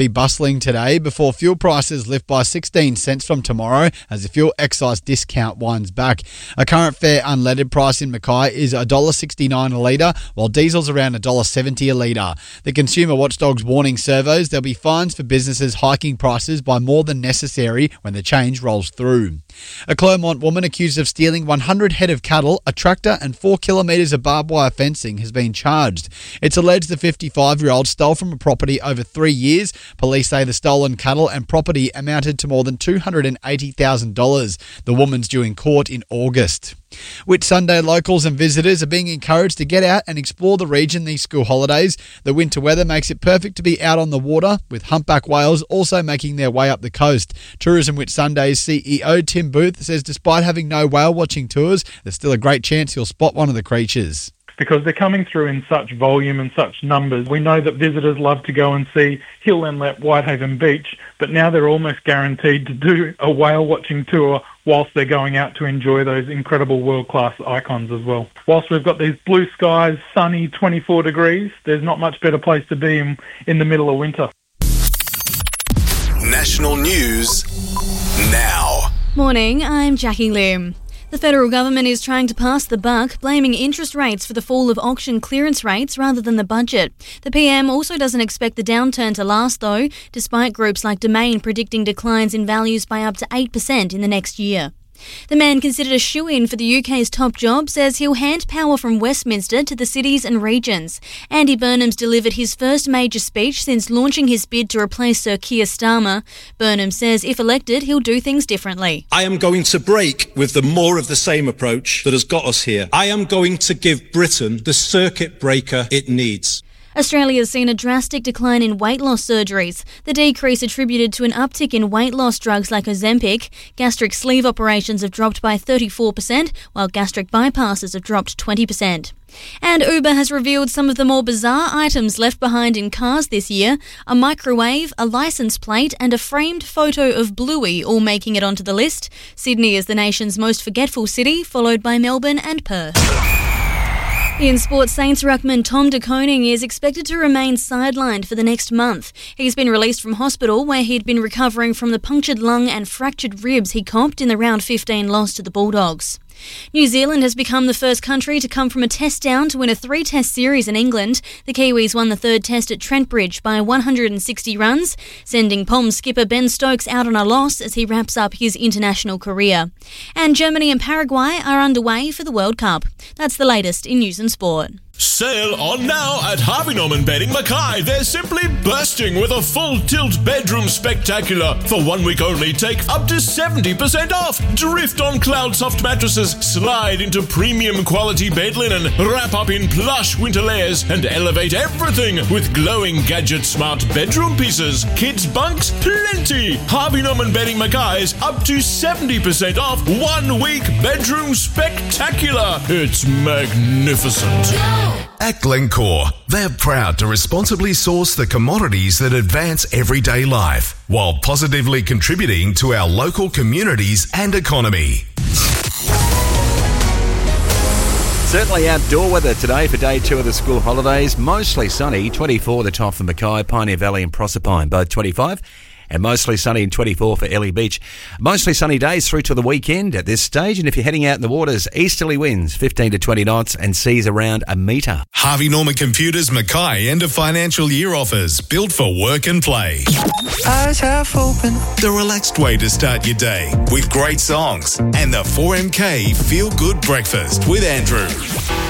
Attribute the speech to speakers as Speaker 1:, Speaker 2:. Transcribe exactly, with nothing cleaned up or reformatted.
Speaker 1: Be bustling today before fuel prices lift by sixteen cents from tomorrow as the fuel excise discount winds back. A current fair unleaded price in Mackay is one dollar sixty-nine a litre, while diesel's around one dollar seventy a litre. The Consumer Watchdog's warning servos there'll be fines for businesses hiking prices by more than necessary when the change rolls through. A Clermont woman accused of stealing one hundred head of cattle, a tractor and four kilometres of barbed wire fencing has been charged. It's alleged the fifty-five-year-old stole from a property over three years. Police say the stolen cattle and property amounted to more than two hundred eighty thousand dollars. The woman's due in court in August. Whitsunday locals and visitors are being encouraged to get out and explore the region these school holidays. The winter weather makes it perfect to be out on the water, with humpback whales also making their way up the coast. Tourism Whitsunday's C E O Tim Booth says despite having no whale watching tours, there's still a great chance you'll spot one of the creatures.
Speaker 2: Because they're coming through in such volume and such numbers. We know that visitors love to go and see Hill Inlet, Whitehaven Beach, but now they're almost guaranteed to do a whale watching tour whilst they're going out to enjoy those incredible world-class icons as well. Whilst we've got these blue skies, sunny twenty-four degrees, there's not much better place to be in, in the middle of winter.
Speaker 3: National News now.
Speaker 4: Morning, I'm Jackie Lim. The federal government is trying to pass the buck, blaming interest rates for the fall of auction clearance rates rather than the budget. The P M also doesn't expect the downturn to last, though, despite groups like Domain predicting declines in values by up to eight percent in the next year. The man considered a shoo-in for the U K's top job says he'll hand power from Westminster to the cities and regions. Andy Burnham's delivered his first major speech since launching his bid to replace Sir Keir Starmer. Burnham says if elected, he'll do things differently.
Speaker 5: I am going to break with the more of the same approach that has got us here. I am going to give Britain the circuit breaker it needs.
Speaker 4: Australia has seen a drastic decline in weight loss surgeries. The decrease attributed to an uptick in weight loss drugs like Ozempic. Gastric sleeve operations have dropped by thirty-four percent, while gastric bypasses have dropped twenty percent. And Uber has revealed some of the more bizarre items left behind in cars this year. A microwave, a licence plate and a framed photo of Bluey all making it onto the list. Sydney is the nation's most forgetful city, followed by Melbourne and Perth. In sports, Saints ruckman Tom De Koning is expected to remain sidelined for the next month. He's been released from hospital where he'd been recovering from the punctured lung and fractured ribs he copped in the round fifteen loss to the Bulldogs. New Zealand has become the first country to come from a test down to win a three-test series in England. The Kiwis won the third test at Trent Bridge by one hundred sixty runs, sending Poms skipper Ben Stokes out on a loss as he wraps up his international career. And Germany and Paraguay are underway for the World Cup. That's the latest in news and sport.
Speaker 6: Sale on now at Harvey Norman Bedding Mackay. They're simply bursting with a full tilt bedroom spectacular. For one week only, take up to seventy percent off. Drift on Cloud Soft mattresses, slide into premium quality bed linen, wrap up in plush winter layers, and elevate everything with glowing gadget smart bedroom pieces. Kids bunks, plenty. Harvey Norman Bedding Mackay's up to seventy percent off one week bedroom spectacular. It's magnificent.
Speaker 3: At Glencore, they're proud to responsibly source the commodities that advance everyday life while positively contributing to our local communities and economy.
Speaker 7: Certainly outdoor weather today for day two of the school holidays. Mostly sunny, twenty-four the top for Mackay, Pioneer Valley and Proserpine, both twenty-five. And mostly sunny and twenty-four for Ellie Beach. Mostly sunny days through to the weekend at this stage. And if you're heading out in the waters, easterly winds fifteen to twenty knots and seas around a metre.
Speaker 3: Harvey Norman Computers Mackay end of financial year offers built for work and play.
Speaker 8: Eyes half open.
Speaker 3: The relaxed way to start your day with great songs and the four M K Feel Good Breakfast with Andrew.